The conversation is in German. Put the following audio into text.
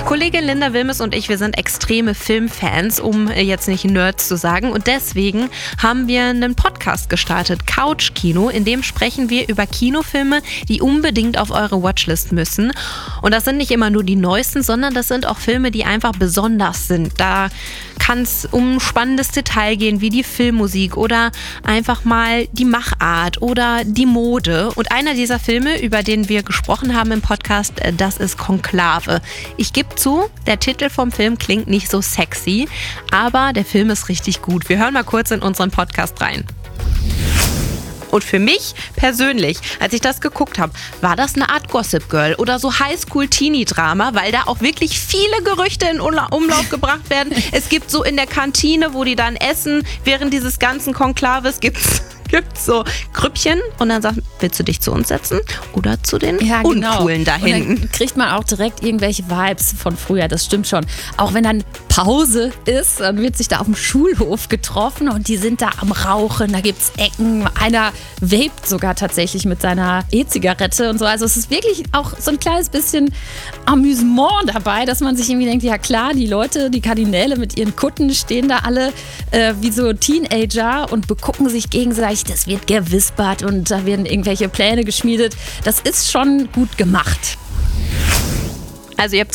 Kollegin Linda Wilmes und ich, wir sind extreme Filmfans, um jetzt nicht Nerds zu sagen. Und deswegen haben wir einen Podcast gestartet, Couch-Kino. In dem sprechen wir über Kinofilme, die unbedingt auf eure Watchlist müssen. Und das sind nicht immer nur die neuesten, sondern das sind auch Filme, die einfach besonders sind. Da kann es um ein spannendes Detail gehen, wie die Filmmusik oder einfach mal die Machart oder die Mode. Und einer dieser Filme, über den wir gesprochen haben im Podcast, das ist Konklave. Ich gebe zu, der Titel vom Film klingt nicht so sexy, aber der Film ist richtig gut. Wir hören mal kurz in unseren Podcast rein. Und für mich persönlich, als ich das geguckt habe, war das eine Art Gossip Girl oder so Highschool-Teenie-Drama, weil da auch wirklich viele Gerüchte in Umlauf gebracht werden. Es gibt so in der Kantine, wo die dann essen, während dieses ganzen Konklaves gibt's so Grüppchen und dann sagt, willst du dich zu uns setzen oder zu den Uncoolen da hinten? Und dann kriegt man auch direkt irgendwelche Vibes von früher, das stimmt schon. Auch wenn dann Pause ist, dann wird sich da auf dem Schulhof getroffen und die sind da am Rauchen, da gibt's Ecken, einer vapet sogar tatsächlich mit seiner E-Zigarette und so. Also es ist wirklich auch so ein kleines bisschen Amüsement dabei, dass man sich irgendwie denkt, ja klar, die Leute, die Kardinäle mit ihren Kutten stehen da alle wie so Teenager und begucken sich gegenseitig. Das wird gewispert und da werden irgendwelche Pläne geschmiedet. Das ist schon gut gemacht. Also ihr habt